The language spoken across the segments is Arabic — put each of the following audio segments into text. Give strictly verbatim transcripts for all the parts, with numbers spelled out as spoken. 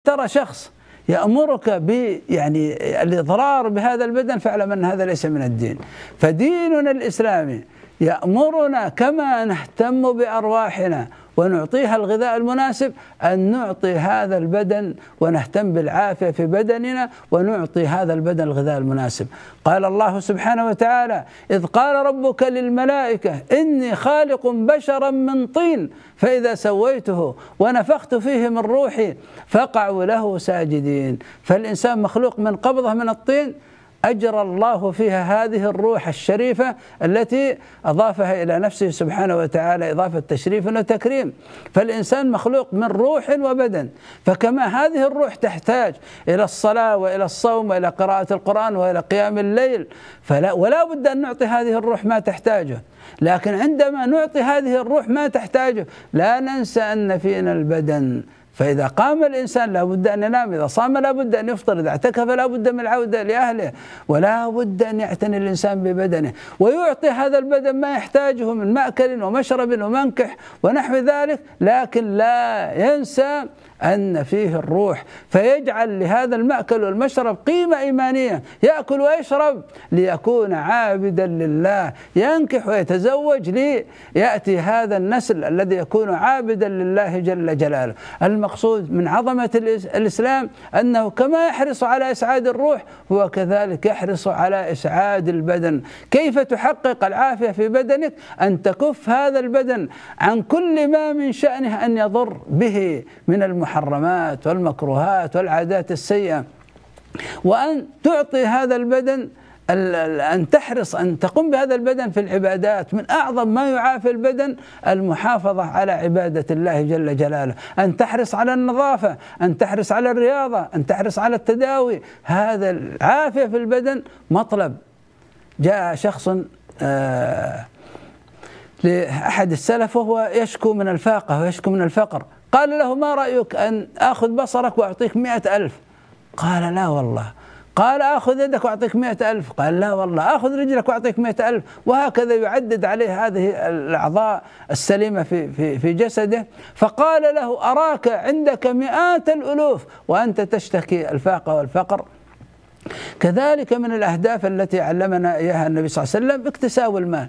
ترى شخص يأمرك ب يعني الإضرار بهذا البدن فاعلم أن هذا ليس من الدين. فديننا الإسلامي يأمرنا كما نهتم بأرواحنا ونعطيها الغذاء المناسب أن نعطي هذا البدن ونهتم بالعافية في بدننا ونعطي هذا البدن الغذاء المناسب. قال الله سبحانه وتعالى: إذ قال ربك للملائكة إني خالق بشرا من طين فإذا سويته ونفخت فيه من روحي فقعوا له ساجدين. فالإنسان مخلوق من قبضة من الطين أجرى الله فيها هذه الروح الشريفة التي أضافها إلى نفسه سبحانه وتعالى إضافة تشريف وتكريم. فالإنسان مخلوق من روح وبدن، فكما هذه الروح تحتاج إلى الصلاة وإلى الصوم وإلى قراءة القرآن وإلى قيام الليل، فلا ولا بد أن نعطي هذه الروح ما تحتاجه. لكن عندما نعطي هذه الروح ما تحتاجه لا ننسى أن فينا البدن. فإذا قام الإنسان لا بد أن ينام، إذا صام لا بد أن يفطر، إذا اعتكف لا بد من العودة لأهله، ولا بد أن يعتني الإنسان ببدنه ويعطي هذا البدن ما يحتاجه من مأكل ومشرب ومنكح ونحو ذلك، لكن لا ينسى أن فيه الروح، فيجعل لهذا المأكل والمشرب قيمة إيمانية، يأكل ويشرب ليكون عابدا لله، ينكح ويتزوج ليأتي هذا النسل الذي يكون عابدا لله جل جلاله. المقصود من عظمة الإسلام أنه كما يحرص على إسعاد الروح هو كذلك يحرص على إسعاد البدن. كيف تحقق العافية في بدنك؟ أن تكف هذا البدن عن كل ما من شأنه أن يضر به من المحرمات والمكروهات والعادات السيئة، وأن تعطي هذا البدن أن تحرص أن تقوم بهذا البدن في العبادات. من أعظم ما يعافي البدن المحافظة على عبادة الله جل جلاله، أن تحرص على النظافة، أن تحرص على الرياضة، أن تحرص على التداوي. هذا العافية في البدن مطلب. جاء شخص آه لأحد السلف وهو يشكو من الفاقة ويشكو من الفقر، قال له: ما رأيك أن أخذ بصرك وأعطيك مئة ألف؟ قال: لا والله. قال: آخذ يدك وأعطيك مئة ألف؟ قال: لا والله. آخذ رجلك وأعطيك مئة ألف؟ وهكذا يعدد عليه هذه الأعضاء السليمة في, في, في جسده. فقال له: أراك عندك مئات الألوف وأنت تشتكي الفاقة والفقر. كذلك من الأهداف التي علمنا إياها النبي صلى الله عليه وسلم اكتساب المال،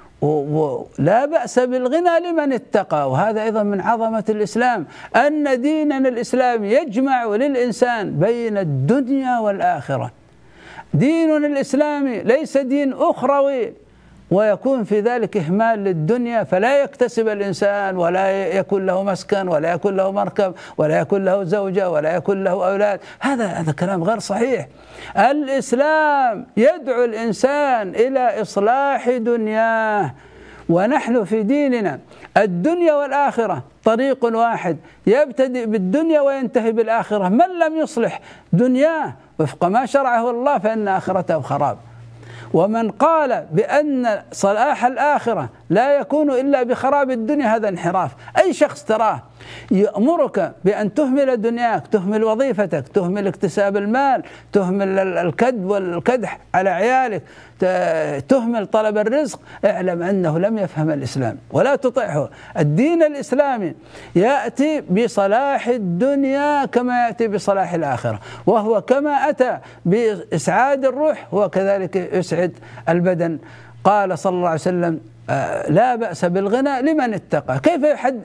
ولا بأس بالغنى لمن اتقى. وهذا أيضا من عظمة الإسلام أن ديننا الإسلامي يجمع للإنسان بين الدنيا والآخرة. ديننا الإسلامي ليس دين أخروي ويكون في ذلك إهمال للدنيا، فلا يكتسب الإنسان ولا يكون له مسكن ولا يكون له مركب ولا يكون له زوجة ولا يكون له أولاد. هذا هذا كلام غير صحيح. الإسلام يدعو الإنسان إلى إصلاح دنياه، ونحن في ديننا الدنيا والآخرة طريق واحد، يبتدئ بالدنيا وينتهي بالآخرة. من لم يصلح دنياه وفق ما شرعه الله فإن آخرته خراب. ومن قال بأن صلاح الآخرة لا يكون إلا بخراب الدنيا هذا انحراف. أي شخص تراه يأمرك بأن تهمل دنياك، تهمل وظيفتك، تهمل اكتساب المال، تهمل الكد والكدح على عيالك، تهمل طلب الرزق، اعلم أنه لم يفهم الإسلام ولا تطعه. الدين الإسلامي يأتي بصلاح الدنيا كما يأتي بصلاح الآخرة، وهو كما أتى بإسعاد الروح هو كذلك يسعد البدن. قال صلى الله عليه وسلم: لا بأس بالغنى لمن اتقى. كيف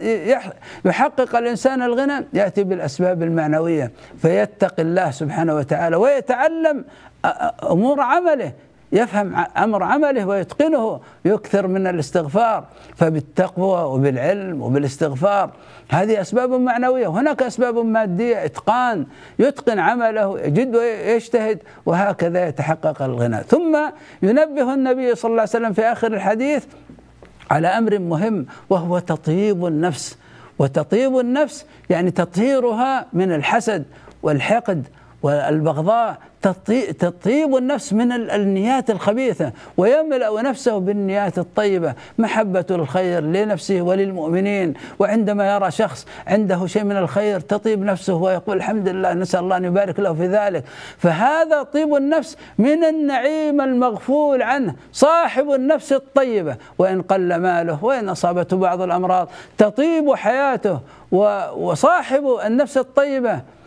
يحقق الإنسان الغنى؟ يأتي بالأسباب المعنوية، فيتقي الله سبحانه وتعالى ويتعلم أمور عمله، يفهم أمر عمله ويتقنه، يكثر من الاستغفار. فبالتقوى وبالعلم وبالاستغفار هذه أسباب معنوية. وهناك أسباب مادية، إتقان، يتقن عمله، يجد ويجتهد، وهكذا يتحقق الغنى. ثم ينبه النبي صلى الله عليه وسلم في آخر الحديث على أمر مهم وهو تطيب النفس. وتطيب النفس يعني تطهيرها من الحسد والحقد والبغضاء، تطيب النفس من النيات الخبيثة ويملأ نفسه بالنيات الطيبة، محبة الخير لنفسه وللمؤمنين. وعندما يرى شخص عنده شيء من الخير تطيب نفسه ويقول الحمد لله، نسأل الله أن يبارك له في ذلك. فهذا طيب النفس من النعيم المغفول عنه. صاحب النفس الطيبة وإن قل ماله وإن أصابته بعض الأمراض تطيب حياته. وصاحب النفس الطيبة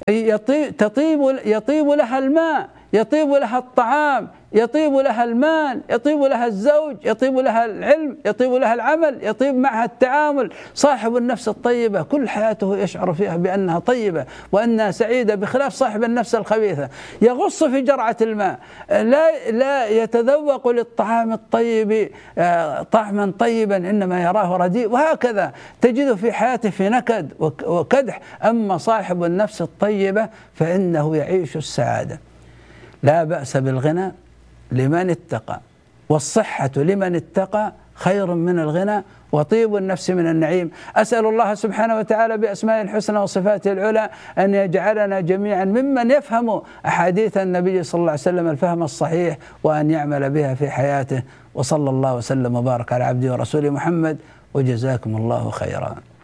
يطيب تطيب يطيب لها الماء، يطيب لها الطعام، يطيب لها المال، يطيب لها الزوج، يطيب لها العلم، يطيب لها العمل، يطيب معها التعامل. صاحب النفس الطيبة كل حياته يشعر فيها بأنها طيبة وأنها سعيدة، بخلاف صاحب النفس الخبيثة يغص في جرعة الماء، لا لا يتذوق للطعام الطيب طعما طيبا، إنما يراه رديء، وهكذا تجده في حياته في نكد وكدح. أما صاحب النفس الطيبة فإنه يعيش السعادة. لا بأس بالغنى لمن اتقى، والصحة لمن اتقى خير من الغنى، وطيب النفس من النعيم. أسأل الله سبحانه وتعالى بأسمائه الحسنى وصفاته العلى أن يجعلنا جميعا ممن يفهم أحاديث النبي صلى الله عليه وسلم الفهم الصحيح، وأن يعمل بها في حياته. وصلى الله وسلم وبارك على عبده ورسوله محمد، وجزاكم الله خيرا.